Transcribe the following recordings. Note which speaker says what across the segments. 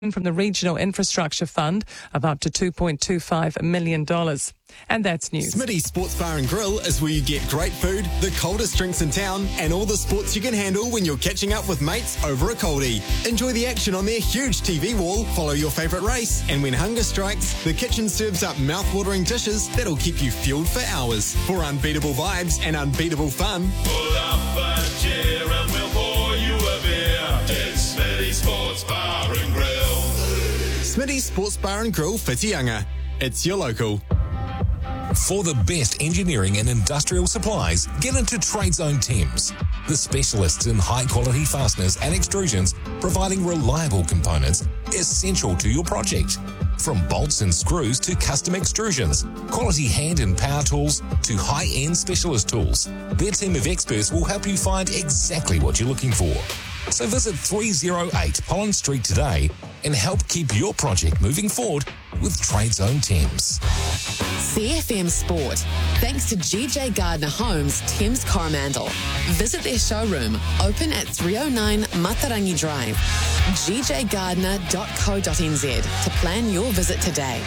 Speaker 1: from the Regional Infrastructure Fund of up to $2.25 million. And that's news.
Speaker 2: Smitty's Sports Bar and Grill is where you get great food, the coldest drinks in town, and all the sports you can handle when you're catching up with mates over a coldie. Enjoy the action on their huge TV wall, follow your favourite race, and when hunger strikes, the kitchen serves up mouth-watering dishes that'll keep you fueled for hours. For unbeatable vibes and unbeatable fun,
Speaker 3: pull up a chair and we'll pour you a beer. It's Smitty's Sports Bar and Grill.
Speaker 2: Smitty's Sports Bar and Grill, Whitianga. It's your local.
Speaker 4: For the best engineering and industrial supplies, get into TradeZone Thames, the specialists in high-quality fasteners and extrusions, providing reliable components essential to your project. From bolts and screws to custom extrusions, quality hand and power tools to high-end specialist tools, their team of experts will help you find exactly what you're looking for. So visit 308 Pollen Street today and help keep your project moving forward with TradeZone Thames.
Speaker 5: CFM Sport, thanks to GJ Gardner Homes, Thames Coromandel. Visit their showroom, open at 309 Matarangi Drive, gjgardner.co.nz to plan your visit today.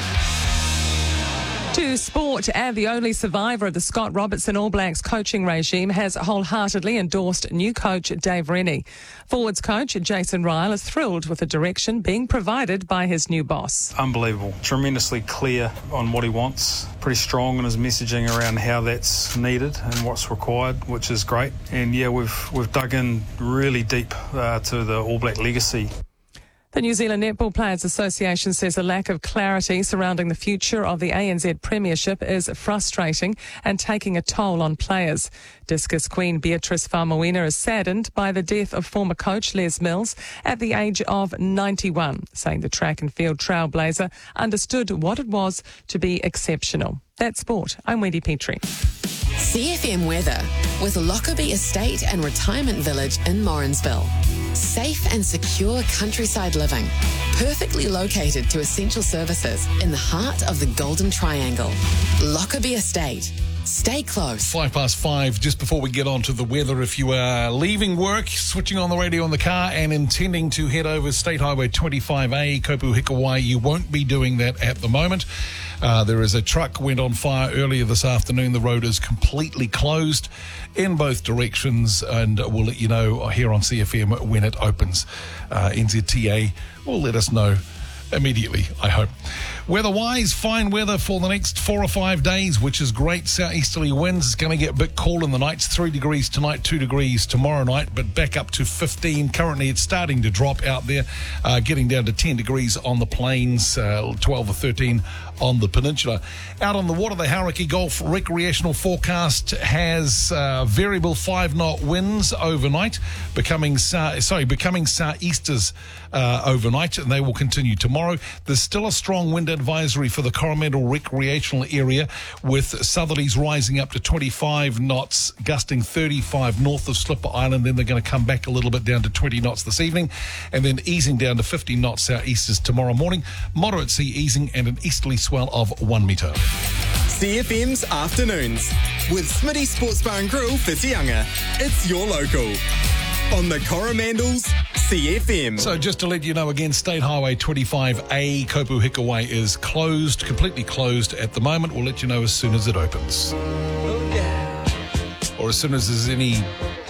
Speaker 1: To sport, and the only survivor of the Scott Robertson All Blacks coaching regime has wholeheartedly endorsed new coach Dave Rennie. Forwards coach Jason Ryle is thrilled with the direction being provided by his new boss.
Speaker 6: Unbelievable. Tremendously clear on what he wants. Pretty strong in his messaging around how that's needed and what's required, which is great. And yeah, we've dug in really deep to the All Black legacy.
Speaker 1: The New Zealand Netball Players Association says a lack of clarity surrounding the future of the ANZ Premiership is frustrating and taking a toll on players. Discus Queen Beatrice Faumuina is saddened by the death of former coach Les Mills at the age of 91, saying the track and field trailblazer understood what it was to be exceptional. That's sport. I'm Wendy Petrie.
Speaker 5: CFM weather with Lockerbie Estate and Retirement Village in Morrinsville. Safe and secure countryside living, perfectly located to essential services in the heart of the Golden Triangle. Lockerbie Estate. Stay close.
Speaker 7: 5:05, just before we get on to the weather, if you are leaving work, switching on the radio in the car and intending to head over State Highway 25A, Kopu Hikawai, you won't be doing that at the moment. There is a truck went on fire earlier this afternoon. The road is completely closed in both directions, and we'll let you know here on CFM when it opens. NZTA will let us know immediately, I hope. Weather-wise, fine weather for the next 4 or 5 days, which is great. Southeasterly winds. It's going to get a bit cool in the nights. 3 degrees tonight, 2 degrees tomorrow night, but back up to 15. Currently, it's starting to drop out there, getting down to 10 degrees on the plains, 12 or 13 on the peninsula. Out on the water, the Hauraki Golf recreational forecast has variable 5-knot winds overnight, becoming sou'easters overnight, and they will continue tomorrow. There's still a strong wind advisory for the Coromandel recreational area, with southerlies rising up to 25 knots, gusting 35 north of Slipper Island. Then they're going to come back a little bit down to 20 knots this evening, and then easing down to 50 knots southeasters tomorrow morning. Moderate sea easing and an easterly swell of 1 metre.
Speaker 2: CFM's Afternoons with Smitty Sports Bar and Grill, Whitianga. It's your local. On the Coromandel's CFM.
Speaker 7: So just to let you know again, State Highway 25A, Kopu Hikawai is closed, completely closed at the moment. We'll let you know as soon as it opens. Oh, yeah. Or as soon as there's any